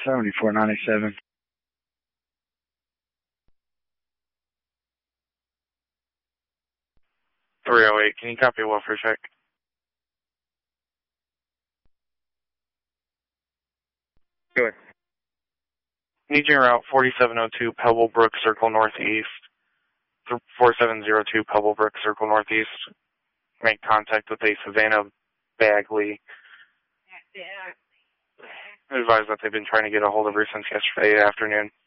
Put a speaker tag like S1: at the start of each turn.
S1: 7497.
S2: 308, can you copy a welfare check?
S3: Go ahead.
S2: Need you route 4702 Pebblebrook Circle Northeast. 4702 Pebblebrook Circle Northeast. Make contact with a Savannah Bagley. Advise that they've been trying to get a hold of her since yesterday afternoon.